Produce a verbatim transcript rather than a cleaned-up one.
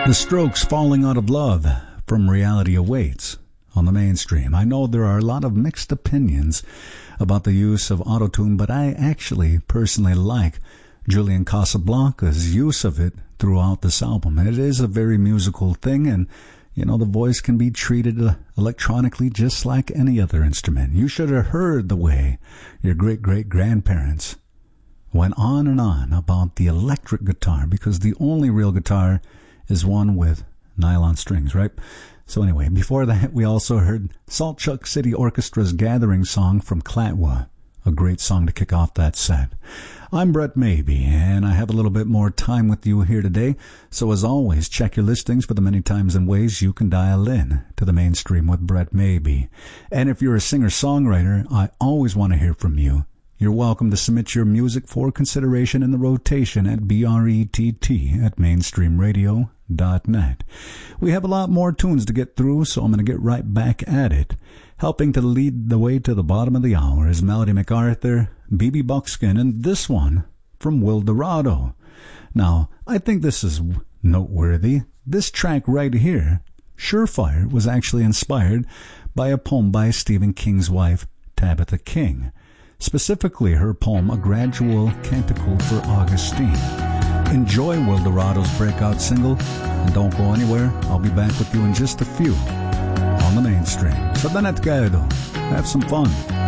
The Strokes, Falling Out of Love, from Reality Awaits on the Mainstream. I know there are a lot of mixed opinions about the use of autotune, but I actually personally like Julian Casablancas' use of it throughout this album. And it is a very musical thing, and you know, the voice can be treated electronically just like any other instrument. You should have heard the way your great-great-grandparents went on and on about the electric guitar, because the only real guitar is one with nylon strings, right? So anyway, before that, we also heard Saltchuck City Orchestra's Gathering Song from Clatwa, a great song to kick off that set. I'm Brett Maybe, and I have a little bit more time with you here today. So as always, check your listings for the many times and ways you can dial in to the Mainstream with Brett Maybe. And if you're a singer-songwriter, I always want to hear from you. You're welcome to submit your music for consideration in the rotation at B R E T T at mainstream radio dot net. We have a lot more tunes to get through, so I'm going to get right back at it. Helping to lead the way to the bottom of the hour is Melody MacArthur, B B Buckskin, and this one from Will Dorado. Now, I think this is noteworthy. This track right here, Surefire, was actually inspired by a poem by Stephen King's wife, Tabitha King. Specifically, her poem, A Gradual Canticle for Augustine. Enjoy Will Dorado's breakout single, and don't go anywhere. I'll be back with you in just a few on the Mainstream. Sa danet kayo do. Have some fun.